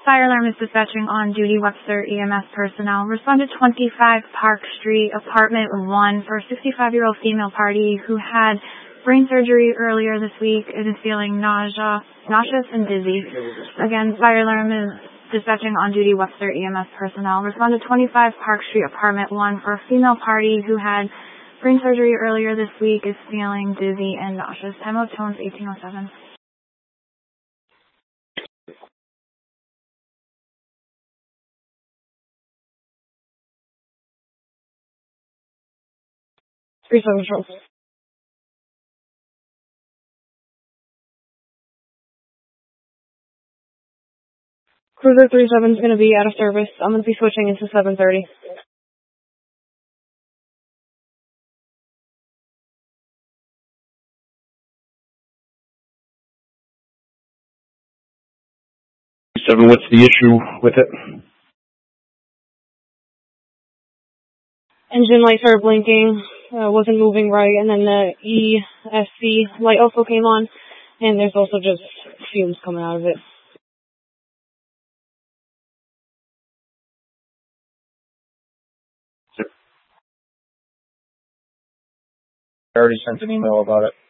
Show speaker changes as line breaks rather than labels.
fire alarm is dispatching on duty Webster EMS personnel. Respond to 25 Park Street, apartment 1 for a 65-year-old female party who had brain surgery earlier this week and is feeling nauseous and dizzy. Again, fire alarm is dispatching on duty Webster EMS personnel. Respond to 25 Park Street, apartment 1 for a female party who had brain surgery earlier this week, is feeling dizzy and nauseous. Time of tones 1807. Three seven control. Cruiser 37 is going to be out of service. I'm going to be switching into 730.
What's the issue with it?
Engine lights are blinking, wasn't moving right, and then the ESC light also came on, and there's also just fumes coming out of it.
I already sent an email about it.